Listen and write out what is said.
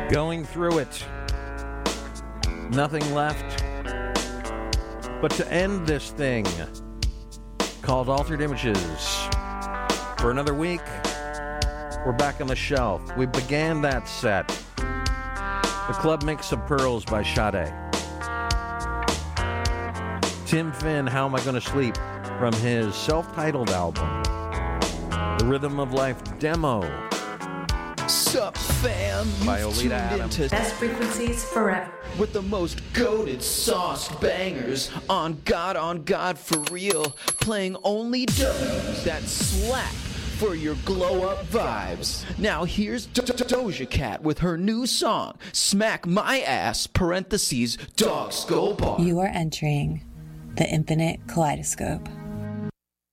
Going through it. Nothing left but to end this thing called Altered Images. For another week, we're back on the shelf. We began that set. The Club Mix of Pearls by Sade. Tim Finn, How Am I Gonna Sleep? From his self-titled album. The Rhythm of Life demo. Sup, fam? By You've Olita tuned Adams. into Best frequencies forever. with the most goated sauced bangers on God for real, playing only W's that slap for your glow up vibes. Now here's Doja Cat with her new song, Smack My Ass, parentheses, Dog Skull Bar. You are entering the Infinite Kaleidoscope.